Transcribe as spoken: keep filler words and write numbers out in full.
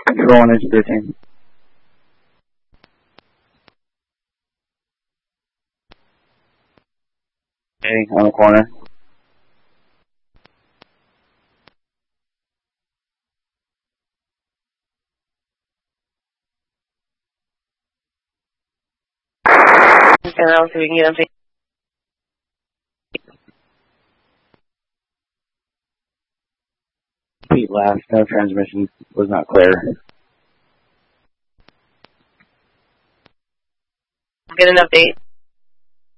Control one, engine thirteen. Okay, on the corner. And I'll see if we can get him. Repeat last, no transmission was not clear. Get an update.